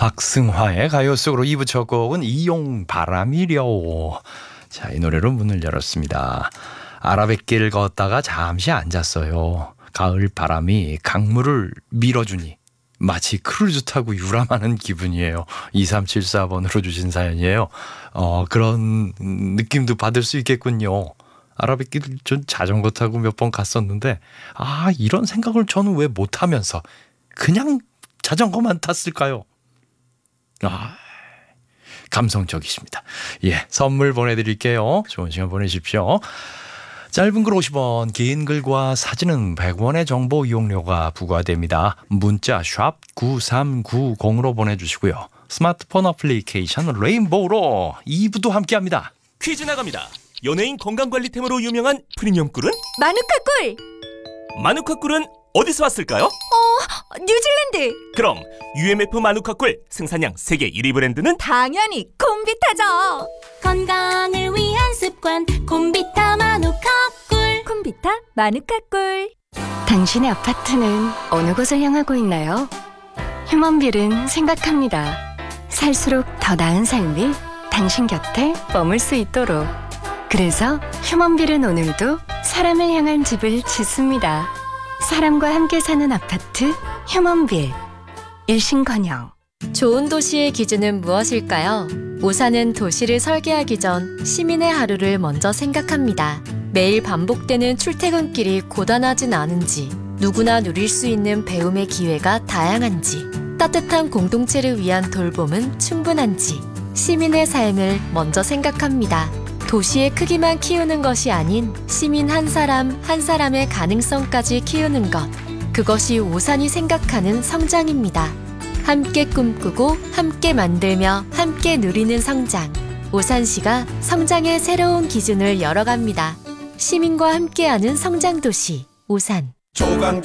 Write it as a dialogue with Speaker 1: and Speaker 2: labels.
Speaker 1: 박승화의 가요 속으로 2부 첫 곡은 이용 바람이려. 자, 이 노래로 문을 열었습니다. 아라뱃길 걷다가 잠시 앉았어요. 가을 바람이 강물을 밀어주니 마치 크루즈 타고 유람하는 기분이에요. 2374번으로 주신 사연이에요. 그런 느낌도 받을 수 있겠군요. 아라뱃길 전 자전거 타고 몇 번 갔었는데 이런 생각을 저는 왜 못하면서 그냥 자전거만 탔을까요? 감성적이십니다. 예, 선물 보내드릴게요. 좋은 시간 보내십시오. 짧은 글 50원, 긴 글과 사진은 100원의 정보 이용료가 부과됩니다. 문자 샵 9390으로 보내주시고요. 스마트폰 어플리케이션 레인보우로 2부도 함께합니다.
Speaker 2: 퀴즈 나갑니다. 연예인 건강관리템으로 유명한 프리미엄 꿀은?
Speaker 3: 마누카 꿀!
Speaker 2: 마누카 꿀은 어디서 왔을까요?
Speaker 3: 뉴질랜드!
Speaker 2: 그럼 UMF 마누카 꿀 생산량 세계 1위 브랜드는?
Speaker 3: 당연히 콤비타죠!
Speaker 4: 건강을 위한 습관 콤비타 마누카 꿀.
Speaker 3: 콤비타 마누카 꿀.
Speaker 5: 당신의 아파트는 어느 곳을 향하고 있나요? 휴먼빌은 생각합니다. 살수록 더 나은 삶이 당신 곁에 머물 수 있도록. 그래서 휴먼빌은 오늘도 사람을 향한 집을 짓습니다. 사람과 함께 사는 아파트 휴먼빌. 일신건영.
Speaker 6: 좋은 도시의 기준은 무엇일까요? 오산은 도시를 설계하기 전 시민의 하루를 먼저 생각합니다. 매일 반복되는 출퇴근길이 고단하진 않은지, 누구나 누릴 수 있는 배움의 기회가 다양한지, 따뜻한 공동체를 위한 돌봄은 충분한지, 시민의 삶을 먼저 생각합니다. 도시의 크기만 키우는 것이 아닌 시민 한 사람 한 사람의 가능성까지 키우는 것. 그것이 오산이 생각하는 성장입니다. 함께 꿈꾸고 함께 만들며 함께 누리는 성장. 오산시가 성장의 새로운 기준을 열어갑니다. 시민과 함께하는 성장도시 오산.